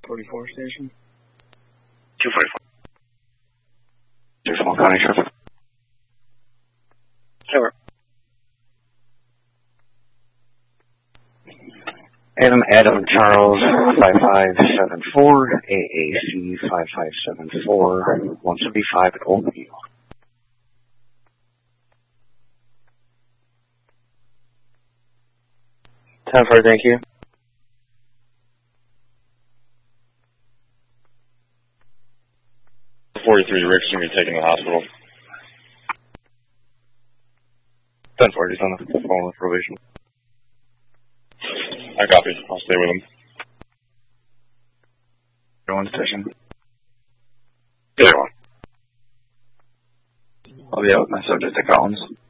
44 station. 244. Small County Sheriff. Over. Adam Charles 5574, AAC 5574, 175 at Oldview. Thank you. Rick's going to be taken to the hospital. 10-4, he's on the phone with probation. I copy. I'll stay with him. Everyone station. Everyone. I'll be out with my subject at Collins.